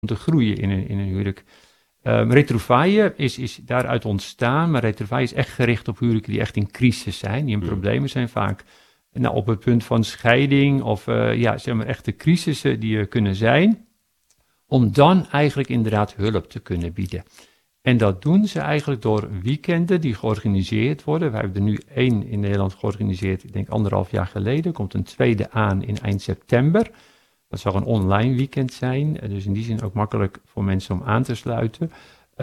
te groeien in een huwelijk. Retrouvaille is daaruit ontstaan, maar retrouvaille is echt gericht op huwelijken die echt in crisis zijn, die in problemen zijn vaak. Nou, op het punt van scheiding of zeg maar echte crisissen die er kunnen zijn, om dan eigenlijk inderdaad hulp te kunnen bieden. En dat doen ze eigenlijk door weekenden die georganiseerd worden. We hebben er nu 1 in Nederland georganiseerd, ik denk 1,5 jaar geleden. Komt een tweede aan in eind september. Dat zal een online weekend zijn, dus in die zin ook makkelijk voor mensen om aan te sluiten.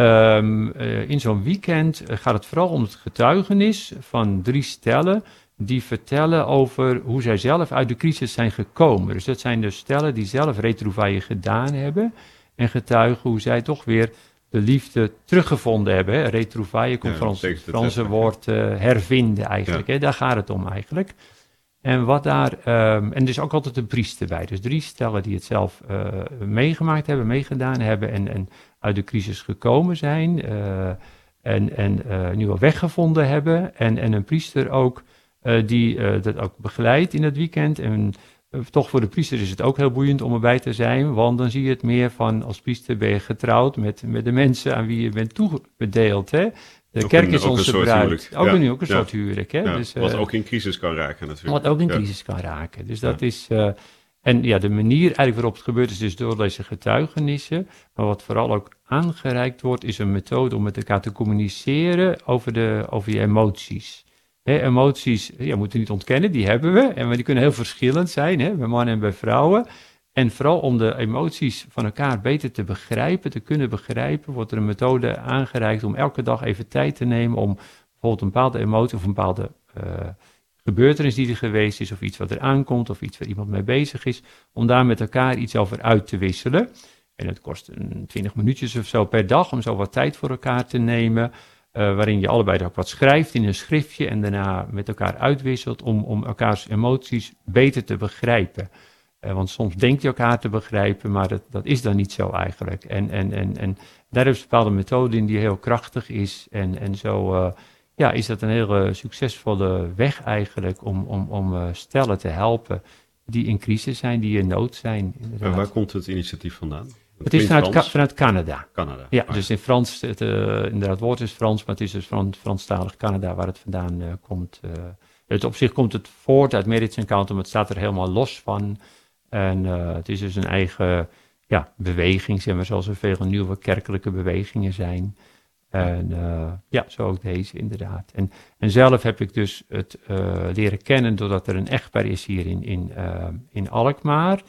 In zo'n weekend gaat het vooral om het getuigenis van 3 stellen die vertellen over hoe zij zelf uit de crisis zijn gekomen. Dus dat zijn dus stellen die zelf retrouvaille gedaan hebben en getuigen hoe zij toch weer de liefde teruggevonden hebben. Hè. Retrouvaille komt van het Franse woord hervinden eigenlijk. Ja. Hè. Daar gaat het om eigenlijk. En wat daar, en er is ook altijd een priester bij. Dus 3 stellen die het zelf meegemaakt hebben, meegedaan hebben en uit de crisis gekomen zijn. En nu al weggevonden hebben. En een priester ook die dat ook begeleidt in het weekend. En toch voor de priester is het ook heel boeiend om erbij te zijn. Want dan zie je het meer van als priester ben je getrouwd met de mensen aan wie je bent toebedeeld. Hè? De kerk is onze bruid. Ook een soort huwelijk. Hè? Ja, dus, wat ook in crisis kan raken natuurlijk. Wat ook in crisis kan raken. Dus dat is... en ja, de manier eigenlijk waarop het gebeurt is dus door deze getuigenissen. Maar wat vooral ook aangereikt wordt, is een methode om met elkaar te communiceren over je emoties. Emoties, moeten niet ontkennen, die hebben we. Maar die kunnen heel verschillend zijn, bij mannen en bij vrouwen. En vooral om de emoties van elkaar beter te begrijpen, te kunnen begrijpen, wordt er een methode aangereikt om elke dag even tijd te nemen om bijvoorbeeld een bepaalde emotie of een bepaalde gebeurtenis die er geweest is, of iets wat er aankomt, of iets waar iemand mee bezig is, om daar met elkaar iets over uit te wisselen. En het kost 20 minuutjes of zo per dag om zo wat tijd voor elkaar te nemen, waarin je allebei ook wat schrijft in een schriftje en daarna met elkaar uitwisselt om elkaars emoties beter te begrijpen. Want soms denk je elkaar te begrijpen, maar dat is dan niet zo eigenlijk. En daar is een bepaalde methode in die heel krachtig is. En zo is dat een hele succesvolle weg eigenlijk om stellen te helpen die in crisis zijn, die in nood zijn. En waar komt het initiatief vandaan? Het is vanuit Canada. Ja, dus in Frans, inderdaad het woord is Frans, maar het is dus Franstalig Canada waar het vandaan komt. Op zich komt het voort uit Merits Encounter, maar het staat er helemaal los van. En het is dus een eigen beweging, zeg maar, zoals er veel nieuwe kerkelijke bewegingen zijn. En zo ook deze inderdaad. En zelf heb ik dus het leren kennen doordat er een echtpaar is hier in Alkmaar.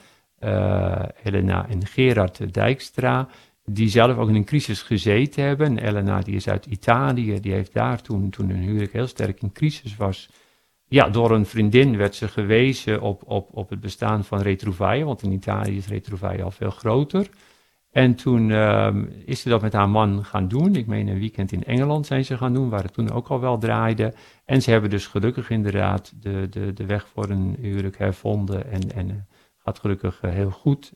Helena en Gerard Dijkstra, die zelf ook in een crisis gezeten hebben. En Helena die is uit Italië, die heeft daar toen hun huwelijk heel sterk in crisis was. Ja, door een vriendin werd ze gewezen op het bestaan van retrouvaille, want in Italië is retrouvaille al veel groter. En toen is ze dat met haar man gaan doen. Ik meen een weekend in Engeland zijn ze gaan doen, waar het toen ook al wel draaide. En ze hebben dus gelukkig inderdaad de weg voor een huwelijk hervonden en gaat gelukkig heel goed.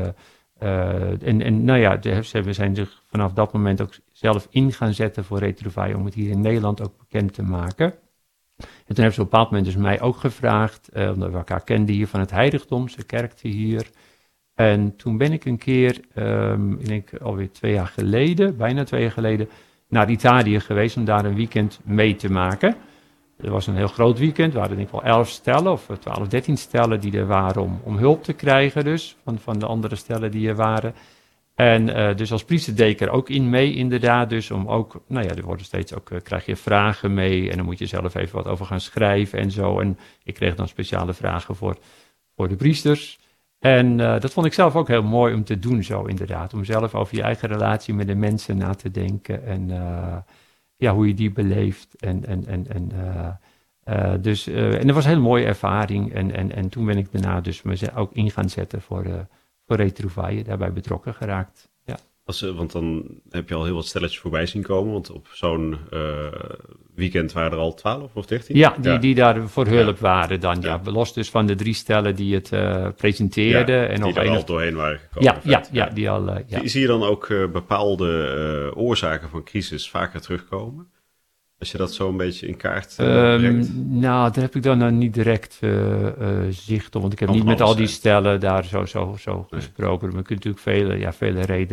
Ze zijn zich vanaf dat moment ook zelf in gaan zetten voor retrouvaille om het hier in Nederland ook bekend te maken. En toen hebben ze op een bepaald moment dus mij ook gevraagd, omdat we elkaar kenden hier van het heiligdom, ze kerkte hier. En toen ben ik een keer, ik denk alweer 2 jaar geleden, bijna 2 jaar geleden, naar Italië geweest om daar een weekend mee te maken. Het was een heel groot weekend, er waren denk ik wel 11 stellen of 12, 13 stellen die er waren om hulp te krijgen dus, van de andere stellen die er waren. En dus als priester deed ik er ook in mee inderdaad, dus om ook, er worden steeds ook, krijg je vragen mee en dan moet je zelf even wat over gaan schrijven en zo. En ik kreeg dan speciale vragen voor de priesters. En dat vond ik zelf ook heel mooi om te doen zo inderdaad, om zelf over je eigen relatie met de mensen na te denken en hoe je die beleeft. En dat was een hele mooie ervaring en toen ben ik daarna dus me ook in gaan zetten voor retrouvaille, daarbij betrokken geraakt. Ja. Want dan heb je al heel wat stelletjes voorbij zien komen, want op zo'n weekend waren er al 12 of 13? Ja, die daar voor hulp waren dan, los dus van de 3 stellen die het presenteerden. En die er al doorheen waren gekomen. Die al... Zie je dan ook bepaalde oorzaken van crisis vaker terugkomen? Als je dat zo een beetje in kaart brengt? Daar heb ik dan niet direct zicht op, want ik heb niet met al die stellen daar zo gesproken. Maar je kunt natuurlijk vele redenen